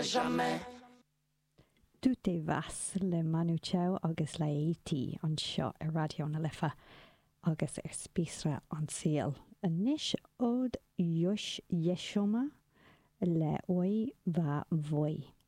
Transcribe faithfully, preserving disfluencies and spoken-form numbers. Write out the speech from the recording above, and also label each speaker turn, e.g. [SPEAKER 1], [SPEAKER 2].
[SPEAKER 1] jamais. Tout est vas le Manu Chao agus le étí an seo a radio na lifa agus ar spísra an síl. A níis ód Yush Yeshoma le oi va voi.